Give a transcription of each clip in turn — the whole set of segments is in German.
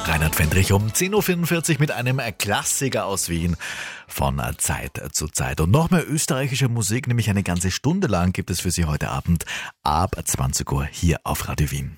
Reinhard Fendrich um 10.44 Uhr mit einem Klassiker aus Wien von Zeit zu Zeit. Und noch mehr österreichische Musik, nämlich eine ganze Stunde lang, gibt es für Sie heute Abend ab 20 Uhr hier auf Radio Wien.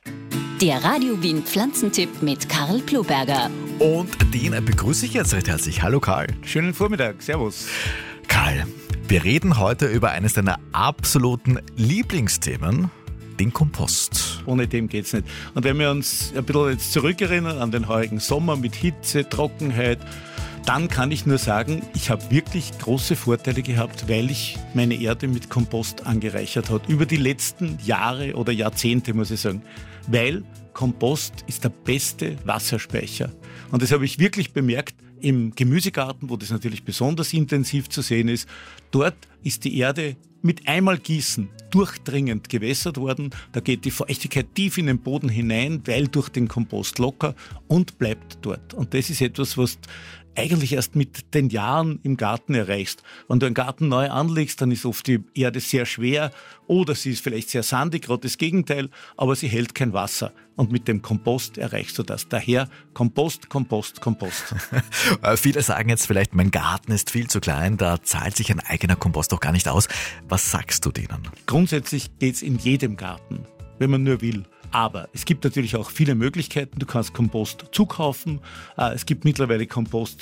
Der Radio Wien Pflanzentipp mit Karl Ploberger. Und den begrüße ich jetzt recht herzlich. Hallo Karl. Schönen Vormittag, servus. Karl, wir reden heute über eines deiner absoluten Lieblingsthemen, den Kompost. Ohne dem geht's nicht. Und wenn wir uns ein bisschen jetzt zurückerinnern an den heurigen Sommer mit Hitze, Trockenheit, dann kann ich nur sagen, ich habe wirklich große Vorteile gehabt, weil ich meine Erde mit Kompost angereichert habe. Über die letzten Jahre oder Jahrzehnte, muss ich sagen. Weil Kompost ist der beste Wasserspeicher. Und das habe ich wirklich bemerkt im Gemüsegarten, wo das natürlich besonders intensiv zu sehen ist. Dort ist die Erde mit einmal Gießen durchdringend gewässert worden. Da geht die Feuchtigkeit tief in den Boden hinein, weil durch den Kompost locker und bleibt dort. Und das ist etwas, was eigentlich erst mit den Jahren im Garten erreichst. Wenn du einen Garten neu anlegst, dann ist oft die Erde sehr schwer oder sie ist vielleicht sehr sandig, gerade das Gegenteil, aber sie hält kein Wasser. Und mit dem Kompost erreichst du das. Daher Kompost, Kompost, Kompost. Viele sagen jetzt vielleicht, mein Garten ist viel zu klein, da zahlt sich ein eigener Kompost doch gar nicht aus. Was sagst du denen? Grundsätzlich geht's in jedem Garten, wenn man nur will. Aber es gibt natürlich auch viele Möglichkeiten. Du kannst Kompost zukaufen. Es gibt mittlerweile Kompost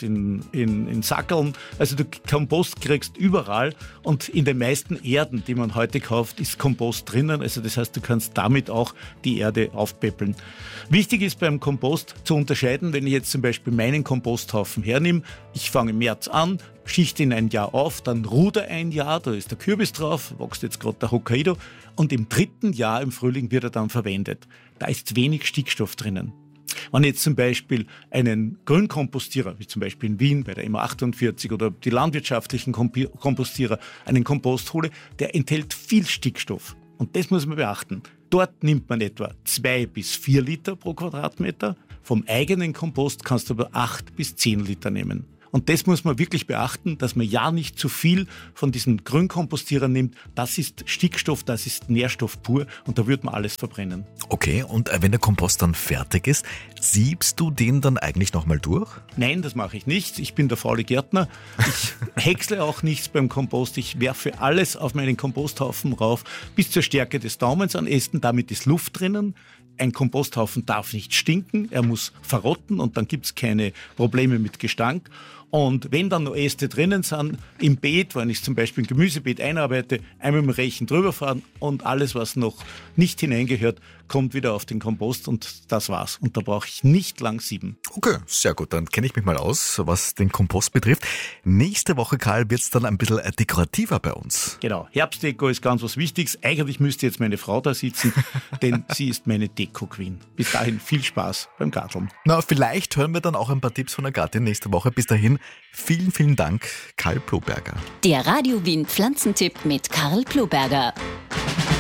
in Sackeln. Also du Kompost kriegst überall. Und in den meisten Erden, die man heute kauft, ist Kompost drinnen. Also das heißt, du kannst damit auch die Erde aufpäppeln. Wichtig ist beim Kompost zu unterscheiden, wenn ich jetzt zum Beispiel meinen Komposthaufen hernehme. Ich fange im März an, schichte ihn ein Jahr auf, dann ruder ein Jahr, da ist der Kürbis drauf, wächst jetzt gerade der Hokkaido und im 3. Jahr im Frühling wird er dann verwendet. Da ist wenig Stickstoff drinnen. Wenn ich jetzt zum Beispiel einen Grünkompostierer, wie zum Beispiel in Wien bei der MA 48 oder die landwirtschaftlichen Kompostierer, einen Kompost hole, der enthält viel Stickstoff. Und das muss man beachten. Dort nimmt man etwa 2 bis 4 Liter pro Quadratmeter. Vom eigenen Kompost kannst du aber 8 bis 10 Liter nehmen. Und das muss man wirklich beachten, dass man ja nicht zu viel von diesen Grünkompostierern nimmt. Das ist Stickstoff, das ist Nährstoff pur und da würde man alles verbrennen. Okay, und wenn der Kompost dann fertig ist, siebst du den dann eigentlich nochmal durch? Nein, das mache ich nicht. Ich bin der faule Gärtner. Ich häcksle auch nichts beim Kompost. Ich werfe alles auf meinen Komposthaufen rauf, bis zur Stärke des Daumens an Ästen. Damit ist Luft drinnen. Ein Komposthaufen darf nicht stinken, er muss verrotten und dann gibt's keine Probleme mit Gestank. Und wenn dann noch Äste drinnen sind, im Beet, wenn ich zum Beispiel ein Gemüsebeet einarbeite, einmal mit dem Rechen drüber fahren und alles, was noch nicht hineingehört, kommt wieder auf den Kompost und das war's. Und da brauche ich nicht lang sieben. Okay, sehr gut. Dann kenne ich mich mal aus, was den Kompost betrifft. Nächste Woche, Karl, wird's dann ein bisschen dekorativer bei uns. Genau, Herbstdeko ist ganz was Wichtiges. Eigentlich müsste jetzt meine Frau da sitzen, denn sie ist meine Deko-Queen. Bis dahin viel Spaß beim Garteln. Na, vielleicht hören wir dann auch ein paar Tipps von der Gattin nächste Woche. Bis dahin, vielen, vielen Dank, Karl Ploberger. Der Radio Wien Pflanzentipp mit Karl Ploberger.